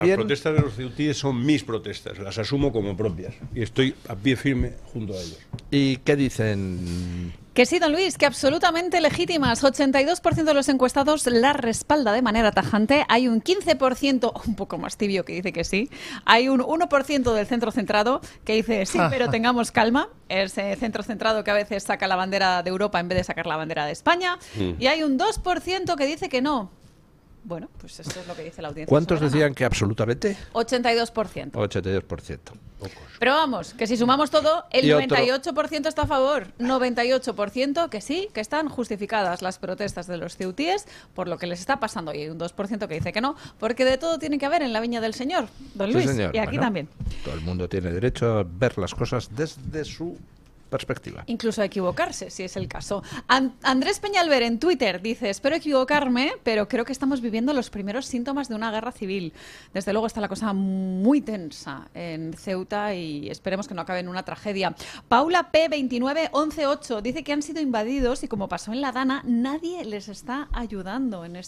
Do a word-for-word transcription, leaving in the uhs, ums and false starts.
Las protestas de los ceutíes son mis protestas, las asumo como propias y estoy a pie firme junto a ellos. ¿Y qué dicen? Que sí, don Luis, que absolutamente legítimas. ochenta y dos por ciento de los encuestados la respalda de manera tajante. Hay un quince por ciento, un poco más tibio, que dice que sí. Hay un uno por ciento del centro centrado que dice sí, pero tengamos calma. Ese centro centrado que a veces saca la bandera de Europa en vez de sacar la bandera de España. Mm. Y hay un dos por ciento que dice que no. Bueno, pues esto es lo que dice la audiencia. ¿Cuántos soberana. decían que absolutamente? ochenta y dos por ciento. ochenta y dos por ciento. Pocos. Pero vamos, que si sumamos todo, el Y noventa y ocho por ciento está a favor. noventa y ocho por ciento que sí, que están justificadas las protestas de los ceutíes por lo que les está pasando. Y hay un dos por ciento que dice que no, porque de todo tiene que haber en la viña del Señor, don Luis. Sí, señor. Y aquí Bueno, también. Todo el mundo tiene derecho a ver las cosas desde su perspectiva. Incluso a equivocarse, si es el caso. An- Andrés Peñalver en Twitter dice: espero equivocarme, pero creo que estamos viviendo los primeros síntomas de una guerra civil. Desde luego está la cosa muy tensa en Ceuta y esperemos que no acabe en una tragedia. Paula P veintinueve once ocho dice que han sido invadidos y, como pasó en La Dana, nadie les está ayudando en este